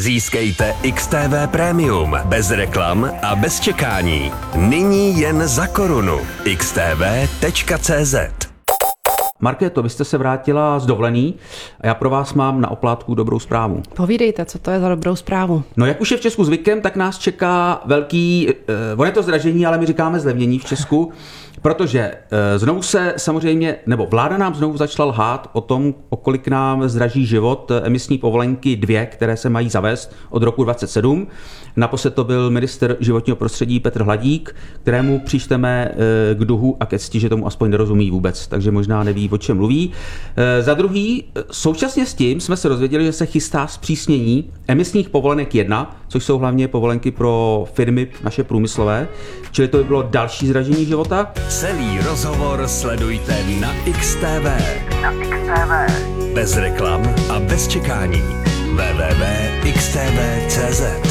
Získejte XTV Premium bez reklam a bez čekání. Nyní jen za korunu. xtv.cz. Markéto, vy jste se vrátila z dovolený a já pro vás mám na oplátku dobrou zprávu. Povídejte, co to je za dobrou zprávu? No jak už je v Česku zvykem, tak nás čeká velký, on je to zdražení, ale my říkáme zlevnění v Česku, protože znovu se samozřejmě, nebo vláda nám znovu začala lhát o tom, o kolik nám zdraží život emisní povolenky 2, které se mají zavést od roku 2027. Naposled to byl ministr životního prostředí Petr Hladík, kterému přičteme k duhu a ke cti, že tomu aspoň nerozumí vůbec, takže možná neví, o čem mluví. Za druhý, současně s tím jsme se dozvěděli, že se chystá zpřísnění emisních povolenek 1, což jsou hlavně povolenky pro firmy naše průmyslové, čili to by bylo další zdražení života. Celý rozhovor sledujte na XTV. Bez reklam a bez čekání. www.xtv.cz